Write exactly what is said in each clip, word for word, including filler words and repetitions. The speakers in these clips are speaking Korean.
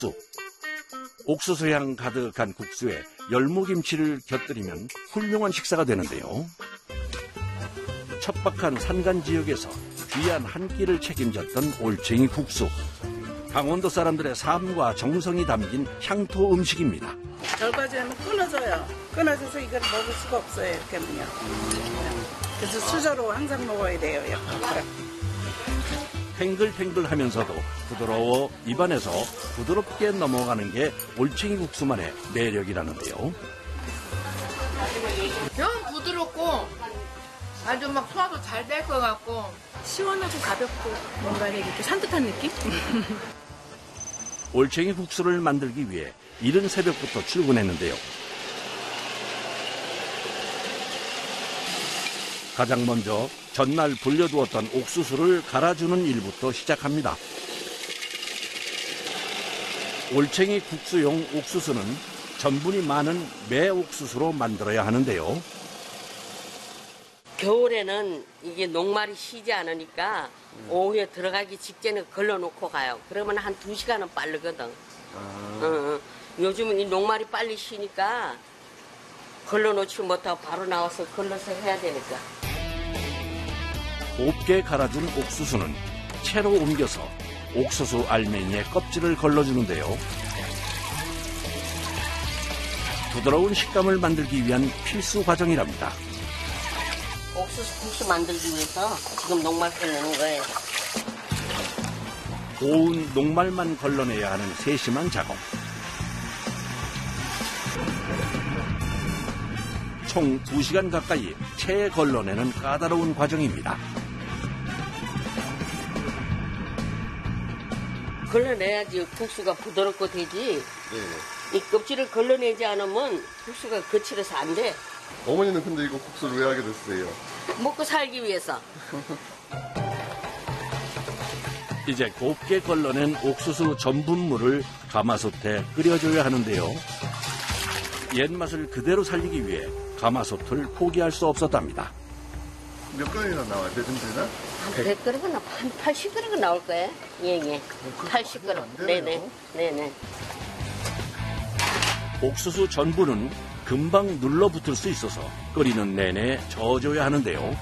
옥수수 향 가득한 국수에 열무김치를 곁들이면 훌륭한 식사가 되는데요. 척박한 산간 지역에서 귀한 한 끼를 책임졌던 올챙이 국수. 강원도 사람들의 삶과 정성이 담긴 향토 음식입니다. 절까지 하면 끊어져요. 끊어져서 이걸 먹을 수가 없어요. 이렇게 하면요. 그래서 수저로 항상 먹어야 돼요. 이렇게. 탱글탱글하면서도 부드러워 입안에서 부드럽게 넘어가는 게 올챙이 국수만의 매력이라는데요. 너무 부드럽고 아주 막 소화도 잘 될 것 같고 시원하고 가볍고 뭔가 이렇게 산뜻한 느낌? 올챙이 국수를 만들기 위해 이른 새벽부터 출근했는데요. 가장 먼저 전날 불려두었던 옥수수를 갈아주는 일부터 시작합니다. 올챙이 국수용 옥수수는 전분이 많은 매옥수수로 만들어야 하는데요. 겨울에는 이게 녹말이 쉬지 않으니까 오후에 들어가기 직전에 걸러놓고 가요. 그러면 한 두 시간은 빠르거든. 아. 어, 어. 요즘은 이 녹말이 빨리 쉬니까 걸러놓지 못하고 바로 나와서 걸러서 해야 되니까. 곱게 갈아준 옥수수는 채로 옮겨서 옥수수 알맹이에 껍질을 걸러주는데요. 부드러운 식감을 만들기 위한 필수 과정이랍니다. 옥수수 국수 만들기 위해서 지금 녹말 걸러는 거예요. 고운 녹말만 걸러내야 하는 세심한 작업. 총 두 시간 가까이 채에 걸러내는 까다로운 과정입니다. 걸러내야지 국수가 부드럽고 되지. 네. 이 껍질을 걸러내지 않으면 국수가 거칠어서 안 돼. 어머니는 근데 이거 국수를 왜 하게 됐어요? 먹고 살기 위해서. 이제 곱게 걸러낸 옥수수 전분물을 가마솥에 끓여줘야 하는데요. 옛맛을 그대로 살리기 위해 가마솥을 포기할 수 없었답니다. 몇 그릇이나 나와요? 몇 정도나? 한 백 그릇은 한 팔십 그릇은 나올 거예요. 예, 예. 팔십 그릇. 네네. 네네. 옥수수 전분은 금방 눌러붙을 수 있어서 끓이는 내내 저어줘야 하는데요.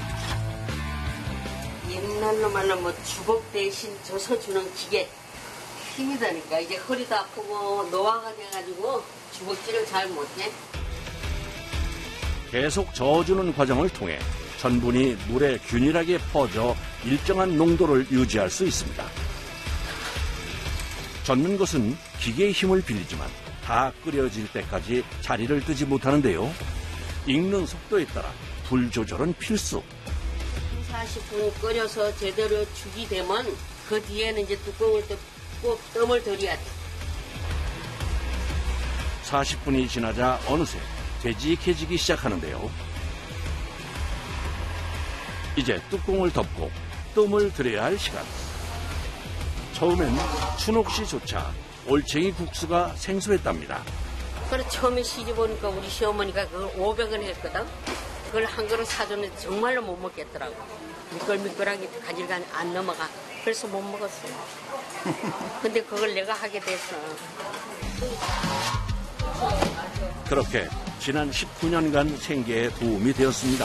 옛날로 말하면 뭐 주걱 대신 젖어주는 기계. 힘이 드니까 이제 허리도 아프고 노화가 돼가지고 주걱질을 잘 못해. 계속 저어주는 과정을 통해 전분이 물에 균일하게 퍼져 일정한 농도를 유지할 수 있습니다. 젓는 것은 기계의 힘을 빌리지만 다 끓여질 때까지 자리를 뜨지 못하는데요. 익는 속도에 따라 불 조절은 필수. 사십 분 끓여서 제대로 죽이 되면 그 뒤에는 이제 뚜껑을 또 꼭 뜸을 들여야 돼. 사십 분이 지나자 어느새 되직해지기 시작하는데요. 이제 뚜껑을 덮고 뜸을 들여야 할 시간. 처음엔 춘옥 씨조차 올챙이 국수가 생소했답니다. 그래 처음에 시집 오니까 우리 시어머니가 그걸 오백 원 했거든. 그걸 한 그릇 사줬는데 정말로 못 먹겠더라고. 미끌미끌하게 가지가 안 넘어가. 그래서 못 먹었어요. 근데 그걸 내가 하게 됐어. 그렇게 지난 십구 년간 생계에 도움이 되었습니다.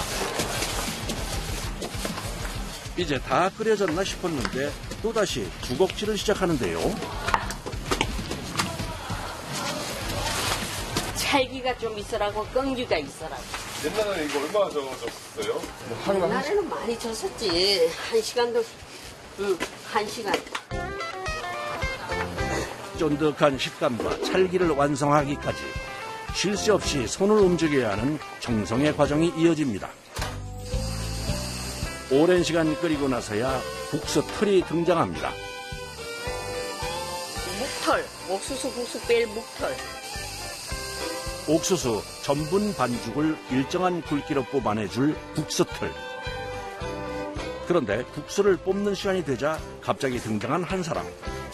이제 다 끓여졌나 싶었는데 또다시 주걱질을 시작하는데요. 찰기가 좀 있으라고 끈기가 있으라고. 옛날에는 이거 얼마나 저었어요? 옛날에는 많이 졌었지. 한 시간도, 응, 한 시간. 쫀득한 식감과 찰기를 완성하기까지 쉴 새 없이 손을 움직여야 하는 정성의 과정이 이어집니다. 오랜 시간 끓이고 나서야 국수 털이 등장합니다. 묵털, 옥수수 국수 뺄 묵털. 옥수수 전분 반죽을 일정한 굵기로 뽑아내줄 국수털. 그런데 국수를 뽑는 시간이 되자 갑자기 등장한 한 사람.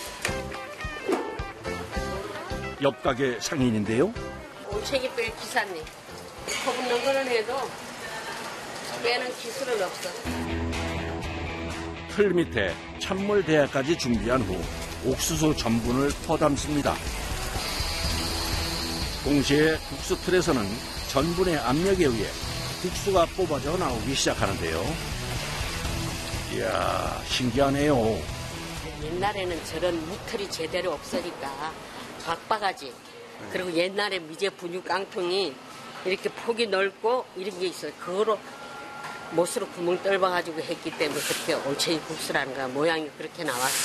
옆 가게 상인인데요. 올챙이 뺄 기사님. 퍼붓는 거는 해도 빼는 기술은 없어. 틀 밑에 찬물 대야까지 준비한 후 옥수수 전분을 퍼담습니다. 동시에 국수 틀에서는 전분의 압력에 의해 국수가 뽑아져 나오기 시작하는데요. 이야, 신기하네요. 옛날에는 저런 묵틀이 제대로 없으니까 박바가지, 그리고 옛날에 미제 분유 깡통이 이렇게 폭이 넓고 이런 게 있어요. 그거로 못으로 구멍 뚫어가지고 했기 때문에 그렇게 올챙이 국수라는 거야. 모양이 그렇게 나왔어.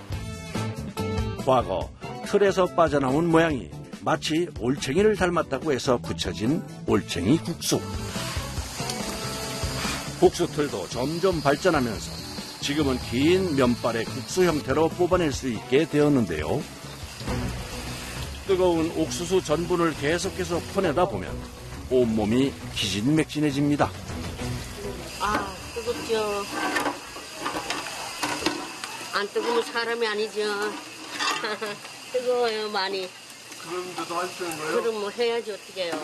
과거 틀에서 빠져나온 모양이 마치 올챙이를 닮았다고 해서 붙여진 올챙이 국수. 국수 틀도 점점 발전하면서 지금은 긴 면발의 국수 형태로 뽑아낼 수 있게 되었는데요. 뜨거운 옥수수 전분을 계속해서 퍼내다 보면 온몸이 기진맥진해집니다. 아, 뜨겁죠. 안 뜨거우면 사람이 아니죠. 뜨거워요, 많이. 그런데도 하시는 거예요? 그럼 뭐 해야지 어떻게 해요.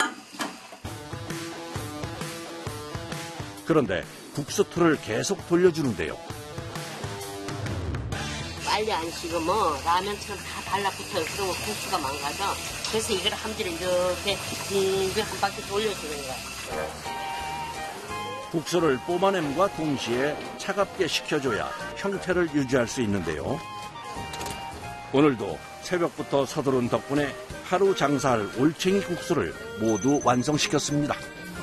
그런데 국수 틀을 계속 돌려주는데요. 빨리 안 식으면 라면처럼 다 달라붙어요. 그러면 국수가 망가져. 그래서 이걸 함지를 이렇게 빙빙 한 바퀴 돌려주는 거야. 국수를 뽑아냄과 동시에 차갑게 식혀줘야 형태를 유지할 수 있는데요. 오늘도 새벽부터 서두른 덕분에 하루 장사할 올챙이 국수를 모두 완성시켰습니다.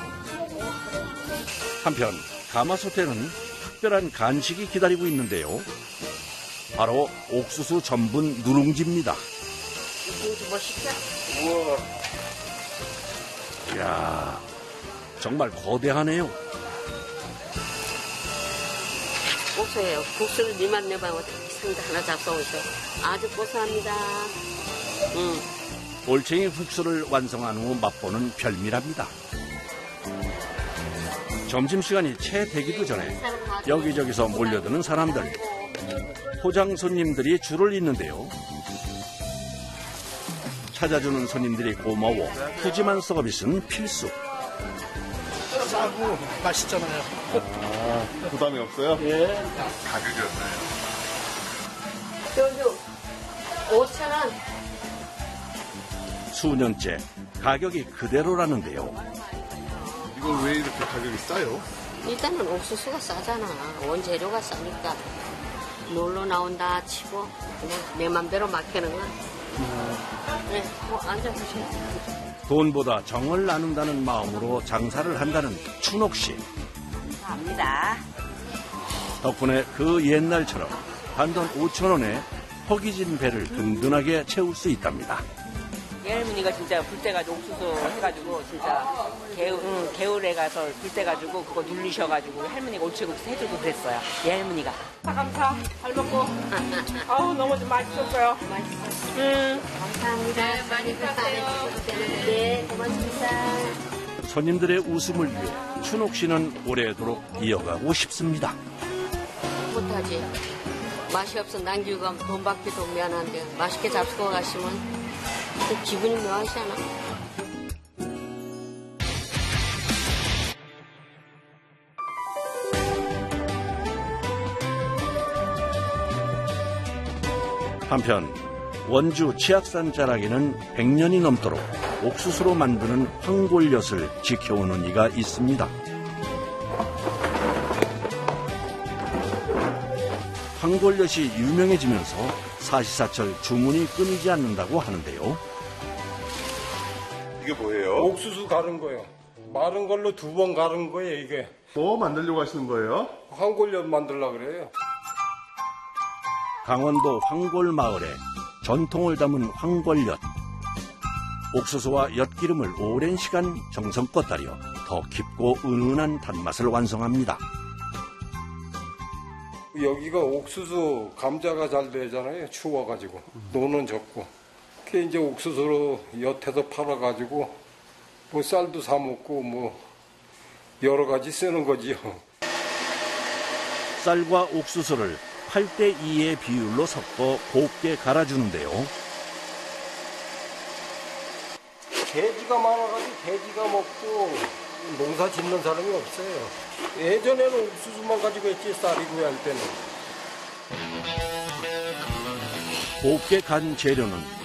한편 가마솥에는 특별한 간식이 기다리고 있는데요. 바로 옥수수 전분 누룽지입니다. 누룽지 뭐 시켜? 우와. 이야, 정말 거대하네요. 고소해요. 국수를 니만 내봐 어떻게 상자 하나 잡숴 오셔. 아주 고소합니다. 음. 올챙이 국수를 완성한 후 맛보는 별미랍니다. 점심시간이 채 되기도 전에 여기저기서 몰려드는 사람들. 포장 손님들이 줄을 잇는데요. 찾아주는 손님들이 고마워 푸짐한 서비스는 필수. 싸고 맛있잖아요. 아, 부담이 없어요? 예. 가격이 얼마예요? 저도 오천 원. 수년째 가격이 그대로라는데요. 이걸 왜 이렇게 가격이 싸요? 일단은 옥수수가 싸잖아. 원재료가 싸니까. 놀러 나온다 치고 그냥 내 맘대로 맡기는 거야. 네, 뭐 앉아보세요. 돈보다 정을 나눈다는 마음으로 장사를 한다는 춘옥 씨. 감사합니다. 덕분에 그 옛날처럼 단돈 오천 원에 허기진 배를 든든하게 채울 수 있답니다. 할머니가 진짜 불 떼가지고 옥수수 해가지고 진짜 개울, 응, 개울에 가서 불 떼가지고 그거 눌리셔가지고 할머니가 올채국수 해주고 그랬어요. 예 할머니가. 감사. 잘 먹고. 아우 너무 좀 맛있었어요. 맛있어. 응. 감사합니다. 네, 많이 사랑해주셔서 네, 고맙습니다. 손님들의 웃음을 위해 춘옥 씨는 오래도록 이어가고 싶습니다. 못하지. 맛이 없어 남기고 가면 돈 받기도 미안한데 맛있게 잡수고 가시면 기분이 묘하지 않아? 한편 원주 치악산 자락에는 백 년이 넘도록 옥수수로 만드는 황골엿을 지켜오는 이가 있습니다. 황골엿이 유명해지면서 사시사철 주문이 끊이지 않는다고 하는데요. 이게 뭐예요? 옥수수 가른 거예요. 마른 걸로 두 번 가른 거예요, 이게. 뭐 만들려고 하시는 거예요? 황골엿 만들려고 그래요. 강원도 황골마을에 전통을 담은 황골엿. 옥수수와 엿기름을 오랜 시간 정성껏 달여 더 깊고 은은한 단맛을 완성합니다. 여기가 옥수수 감자가 잘 되잖아요. 추워가지고. 노는 적고. 그게 이제 옥수수로 엿해서 팔아가지고 뭐 쌀도 사 먹고 뭐 여러 가지 쓰는 거지요. 쌀과 옥수수를 팔 대 이의 비율로 섞어 곱게 갈아주는데요. 돼지가 많아가지고 돼지가 먹고 농사 짓는 사람이 없어요. 예전에는 옥수수만 가지고 했지 쌀이 구할 때는. 곱게 간 재료는